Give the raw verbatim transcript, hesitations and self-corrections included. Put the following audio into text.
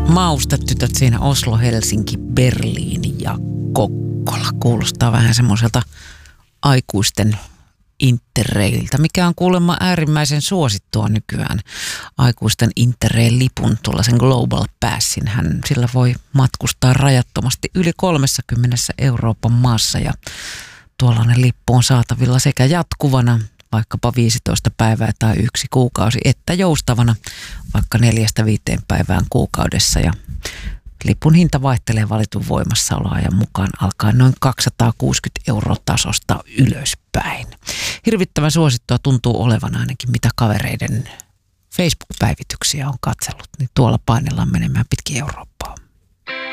Maustetytöt siinä Oslo, Helsinki, Berliini ja Kokkola. Kuulostaa vähän semmoiselta aikuisten interraililtä, mikä on kuulemma äärimmäisen suosittua nykyään. Aikuisten interrail-lipun, tuollaisen Global Passin, hän sillä voi matkustaa rajattomasti yli kolmessakymmenessä Euroopan maassa ja tuollainen lippu on saatavilla sekä jatkuvana, vaikkapa viisitoista päivää tai yksi kuukausi, että joustavana vaikka neljästä viiteen päivään kuukaudessa. Ja lipun hinta vaihtelee valitun voimassaoloajan mukaan alkaen noin kaksisataakuusikymmentä euroa tasosta ylöspäin. Hirvittävän suosittua tuntuu olevan ainakin mitä kavereiden Facebook-päivityksiä on katsellut, niin tuolla painellaan menemään pitkin Eurooppaa.